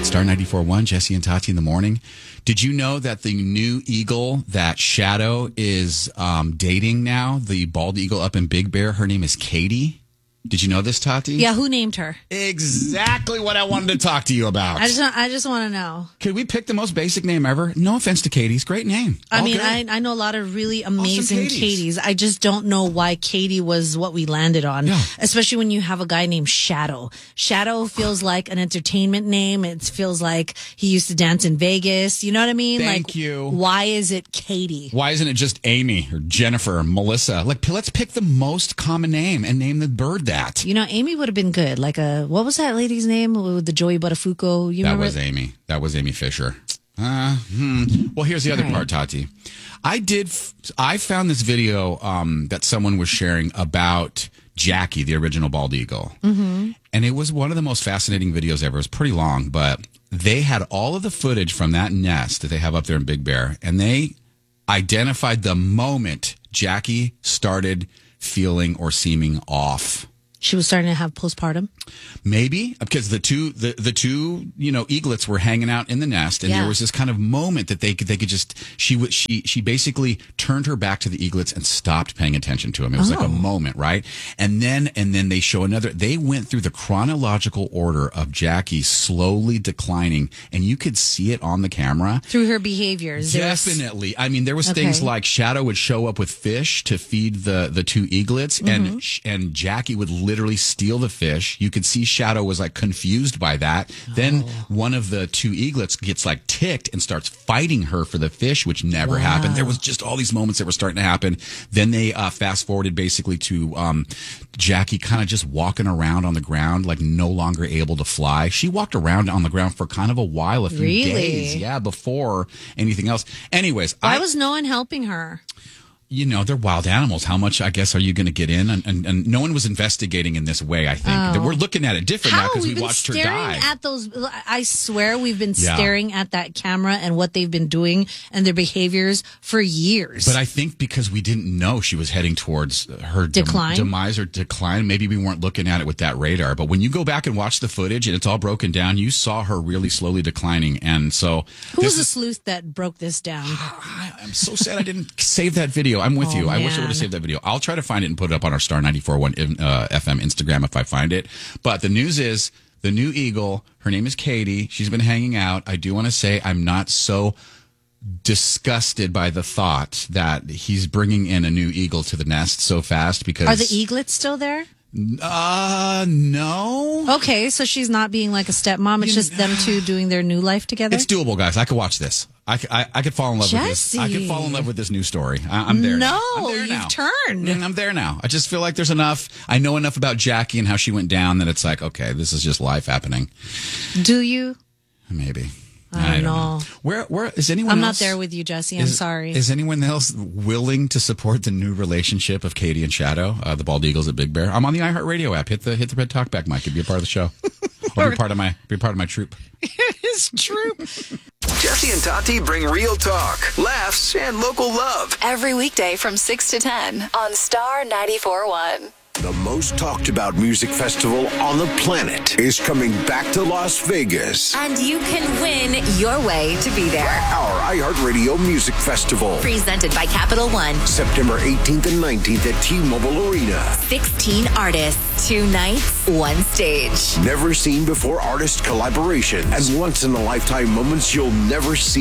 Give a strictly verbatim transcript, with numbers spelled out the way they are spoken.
Star ninety-four point one, Jesse and Tati in the morning. Did you know that the new eagle that Shadow is um, dating now, the bald eagle up in Big Bear, her name is Katie? Did you know this, Tati? Yeah, who named her? Exactly what I wanted to talk to you about. I just, I just want to know. Could we pick the most basic name ever? No offense to Katie's. Great name. I All mean, good. I, I know a lot of really amazing Awesome Katies. Katies. I just don't know why Katie was what we landed on. Yeah. Especially when you have a guy named Shadow. Shadow feels like an entertainment name. It feels like he used to dance in Vegas. You know what I mean? Thank like, you. Why is it Katie? Why isn't it just Amy or Jennifer or Melissa? Like, p- let's pick the most common name and name the bird that. You know, Amy would have been good. Like a, what was that lady's name with the Joey Buttafuoco? You That remember? was Amy. That was Amy Fisher. Uh, hmm. Well, here's the other All right. part, Tati. I did. F- I found this video um, that someone was sharing about Jackie, the original bald eagle, mm-hmm. and it was one of the most fascinating videos ever. It was pretty long, but they had all of the footage from that nest that they have up there in Big Bear, and they identified the moment Jackie started feeling or seeming off. She was starting to have postpartum. Maybe because the two the, the two you know eaglets were hanging out in the nest, and Yeah. there was this kind of moment that they could they could just she would she she basically turned her back to the eaglets and stopped paying attention to them. It was like Oh. a moment, right? And then and then they show another. They went through the chronological order of Jackie slowly declining, and you could see it on the camera. Through her behaviors. There's- Definitely. I mean, there was Okay. things like Shadow would show up with fish to feed the, the two eaglets, Mm-hmm. and sh- and Jackie would literally steal the fish. You could see Shadow was like confused by that. Then Oh. one of the two eaglets gets like ticked and starts fighting her for the fish, which never Wow. happened. There was just all these moments that were starting to happen. Then they uh, fast forwarded basically to um, Jackie kind of just walking around on the ground, like no longer able to fly. She walked around on the ground for kind of a while, a few Really? days. Yeah, before anything else. Anyways, Why I was no one helping her? you know, they're wild animals. How much, I guess, are you going to get in? And, and, and no one was investigating in this way, I think. Oh. We're looking at it different now How? because We've we been watched her staring die. at those. I swear we've been Yeah. staring at that camera and what they've been doing and their behaviors for years. But I think because we didn't know she was heading towards her dem- Decline? demise or decline, maybe we weren't looking at it with that radar. But when you go back and watch the footage and it's all broken down, you saw her really slowly declining. And so Who this was the is- sleuth that broke this down? I, I'm so sad I didn't save that video. I'm with Oh, you. I wish I would man. have saved that video. I'll try to find it and put it up on our Star ninety-four point one uh, F M Instagram if I find it. But the news is the new eagle, her name is Katie. She's been hanging out. I do want to say I'm not so disgusted by the thought that he's bringing in a new eagle to the nest so fast because Are the eaglets still there? uh no. Okay, so she's not being like a stepmom. It's You- just them two doing their new life together. It's doable, guys. I could watch this. I, c- I, I could fall in love with this. I could fall in love with this new story. I, I'm there. No, now. I'm there you've now. turned. Mm, I'm there now. I just feel like there's enough. I know enough about Jackie and how she went down that it's like, okay, this is just life happening. Do you? Maybe. I don't know. know. Where where is anyone? I'm not else, there with you, Jesse. I'm is, sorry. Is anyone else willing to support the new relationship of Katie and Shadow, uh, the Bald Eagles at Big Bear? I'm on the iHeartRadio app. Hit the hit the red talkback mic and be a part of the show. Or be part of my be part of my troop. It's true. Jesse and Tati bring real talk, laughs, and local love. Every weekday from six to ten on Star ninety-four point one. The most talked about music festival on the planet is coming back to Las Vegas. And you can win your way to be there. Our iHeartRadio Music Festival. Presented by Capital One. September eighteenth and nineteenth at T-Mobile Arena. sixteen artists, two nights, one stage. Never seen before artist collaboration and once in a lifetime moments you'll never see.